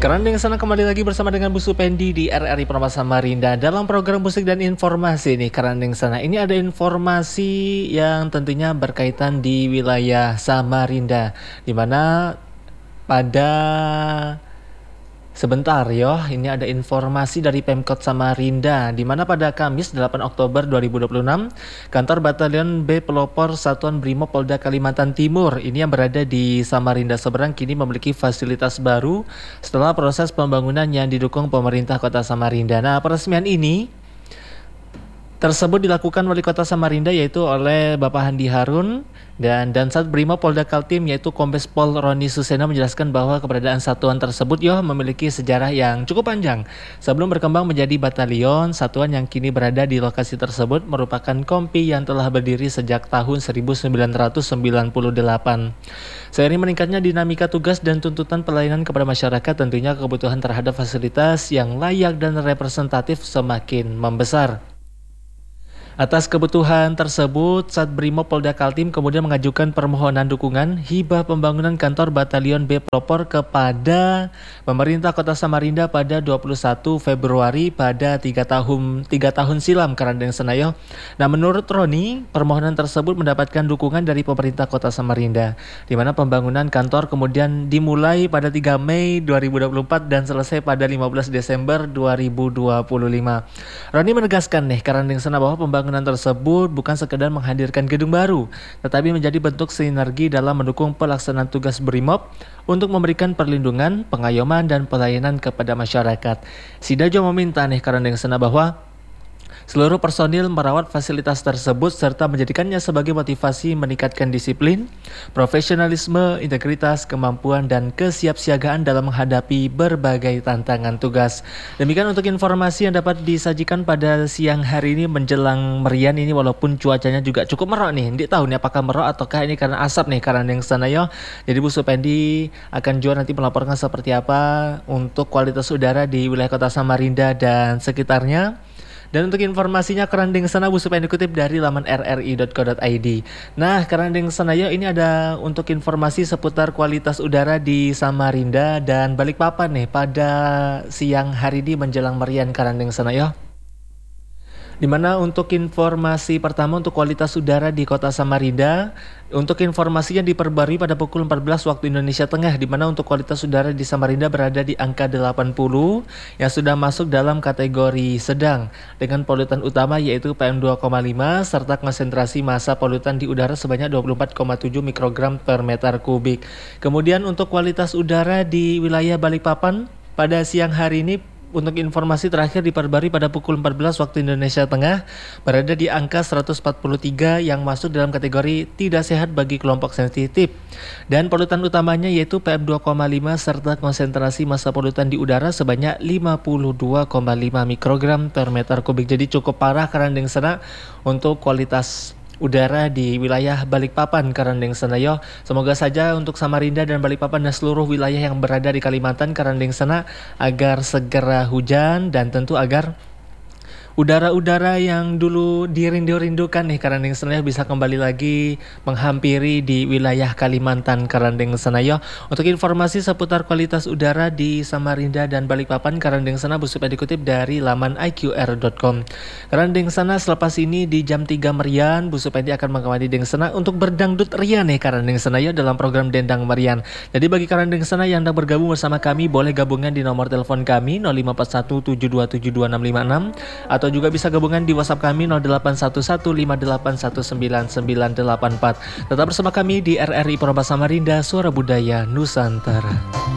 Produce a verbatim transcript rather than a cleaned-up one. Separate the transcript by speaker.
Speaker 1: Kerandeng sana kembali lagi bersama dengan Bu Supendi di R R I Purba Samarinda dalam program musik dan informasi nih Kerandeng sana. Ini ada informasi yang tentunya berkaitan di wilayah Samarinda, di mana pada Sebentar yo, ini ada informasi dari Pemkot Samarinda, di mana pada Kamis delapan Oktober dua ribu dua puluh enam, kantor Batalion B Pelopor Satuan Brimob Polda Kalimantan Timur, ini yang berada di Samarinda Seberang, kini memiliki fasilitas baru setelah proses pembangunan yang didukung pemerintah Kota Samarinda. Nah, peresmian ini tersebut dilakukan Wali Kota Samarinda yaitu oleh Bapak Handi Harun, dan Dansat Brimob Polda Kaltim yaitu Kombes Pol Roni Suseno menjelaskan bahwa keberadaan satuan tersebut yo memiliki sejarah yang cukup panjang. Sebelum berkembang menjadi batalion, satuan yang kini berada di lokasi tersebut merupakan kompi yang telah berdiri sejak tahun seribu sembilan ratus sembilan puluh delapan. Seiring meningkatnya dinamika tugas dan tuntutan pelayanan kepada masyarakat, tentunya kebutuhan terhadap fasilitas yang layak dan representatif semakin membesar. Atas kebutuhan tersebut, Sat Brimob Polda Kaltim kemudian mengajukan permohonan dukungan hibah pembangunan kantor Batalion B Pelopor kepada pemerintah Kota Samarinda pada dua puluh satu Februari pada tiga tahun tiga tahun silam Kerandeng Senayo. Nah, menurut Roni, permohonan tersebut mendapatkan dukungan dari pemerintah Kota Samarinda, di mana pembangunan kantor kemudian dimulai pada tiga Mei dua ribu dua puluh empat dan selesai pada lima belas Desember dua ribu dua puluh lima. Roni menegaskan nih Kerandeng Sena bahwa pembangunan Pembangunan tersebut bukan sekedar menghadirkan gedung baru, tetapi menjadi bentuk sinergi dalam mendukung pelaksanaan tugas Brimob untuk memberikan perlindungan, pengayoman, dan pelayanan kepada masyarakat. Sidajo meminta nih Kerandeng Sena bahwa seluruh personil merawat fasilitas tersebut serta menjadikannya sebagai motivasi meningkatkan disiplin, profesionalisme, integritas, kemampuan, dan kesiapsiagaan dalam menghadapi berbagai tantangan tugas. Demikian untuk informasi yang dapat disajikan pada siang hari ini menjelang merian ini, walaupun cuacanya juga cukup merok nih. Nggak tahu nih apakah merok ataukah ini karena asap nih Kerandeng sana yo. Jadi Bu Supendi akan juga nanti melaporkan seperti apa untuk kualitas udara di wilayah Kota Samarinda dan sekitarnya. Dan untuk informasinya Kerandeng sana Bu Supendi kutip dari laman r r i dot co dot i d. Nah, Kerandeng sana yo, ini ada untuk informasi seputar kualitas udara di Samarinda dan Balikpapan nih pada siang hari ini menjelang merian Kerandeng sana yo. Dimana untuk informasi pertama untuk kualitas udara di Kota Samarinda, untuk informasinya diperbarui pada pukul empat belas waktu Indonesia Tengah, dimana untuk kualitas udara di Samarinda berada di angka delapan puluh yang sudah masuk dalam kategori sedang dengan polutan utama yaitu P M dua koma lima serta konsentrasi massa polutan di udara sebanyak dua puluh empat koma tujuh mikrogram per meter kubik. Kemudian untuk kualitas udara di wilayah Balikpapan pada siang hari ini, untuk informasi terakhir diperbarui pada pukul empat belas waktu Indonesia Tengah berada di angka seratus empat puluh tiga yang masuk dalam kategori tidak sehat bagi kelompok sensitif. Dan polutan utamanya yaitu P M dua koma lima serta konsentrasi massa polutan di udara sebanyak lima puluh dua koma lima mikrogram per meter kubik. Jadi cukup parah Kerandeng sana untuk kualitas udara di wilayah Balikpapan Kerandeng sana yo. Semoga saja untuk Samarinda dan Balikpapan dan seluruh wilayah yang berada di Kalimantan Kerandeng sana agar segera hujan dan tentu agar udara-udara yang dulu dirindu-rindukan nih Kerandeng Senayo bisa kembali lagi menghampiri di wilayah Kalimantan Kerandeng Senayo. Untuk informasi seputar kualitas udara di Samarinda dan Balikpapan Kerandeng Sana Bu Supendi dikutip dari laman i q r dot com. Kerandeng Sana selepas ini di jam tiga merian Bu Supendi akan mengawali Deng Sana untuk berdangdut rian nih Kerandeng Senayo dalam program Dendang Merian. Jadi bagi Kerandeng Sana yang hendak bergabung bersama kami boleh gabungan di nomor telepon kami nol lima empat satu tujuh dua tujuh dua enam lima enam atau juga bisa gabungan di WhatsApp kami nol delapan satu satu lima delapan satu sembilan sembilan delapan empat. Tetap bersama kami di R R I Purba Samarinda, Suara Budaya Nusantara.